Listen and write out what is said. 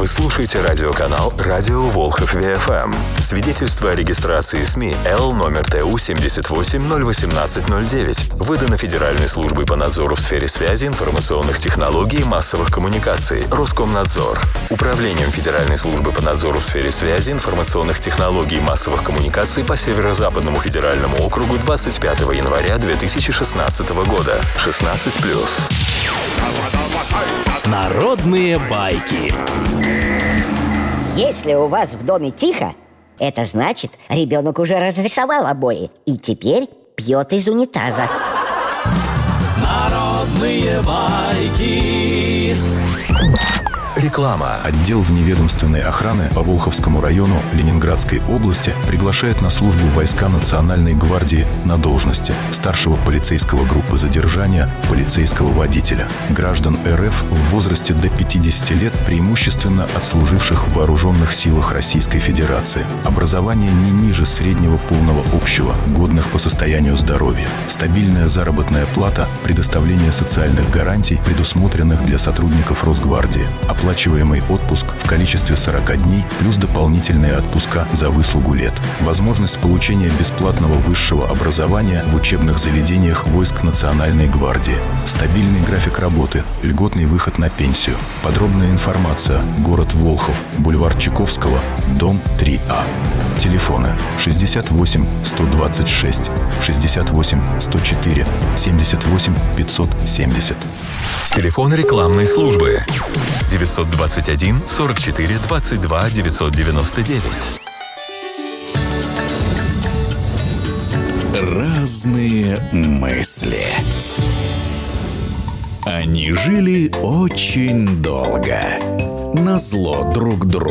Вы слушаете радиоканал «Радио Волхов ВФМ». Свидетельство о регистрации СМИ Л номер ТУ 78-018-09. Выдано Федеральной службой по надзору в сфере связи, информационных технологий и массовых коммуникаций. Роскомнадзор. Управлением Федеральной службы по надзору в сфере связи, информационных технологий и массовых коммуникаций по Северо-Западному федеральному округу 25 января 2016 года. 16+. Народные байки. Если у вас в доме тихо, это значит, ребенок уже разрисовал обои и теперь пьет из унитаза. Народные байки. Реклама. Отдел вневедомственной охраны по Волховскому району Ленинградской области приглашает на службу войска Национальной гвардии на должности старшего полицейского группы задержания полицейского водителя. Граждан РФ в возрасте до 50 лет, преимущественно отслуживших в вооруженных силах Российской Федерации. Образование не ниже среднего полного общего, годных по состоянию здоровья. Стабильная заработная плата, предоставление социальных гарантий, предусмотренных для сотрудников Росгвардии. Оплачиваемый отпуск в количестве 40 дней плюс дополнительные отпуска за выслугу лет. Возможность получения бесплатного высшего образования в учебных заведениях войск Национальной гвардии. Стабильный график работы, льготный выход на пенсию. Подробная информация. Город Волхов, бульвар Чайковского, дом 3А. Телефоны 68 126, 68 104, 78 570. Телефон рекламной службы 921 44 22 999. Разные мысли. Они жили очень долго, назло друг другу.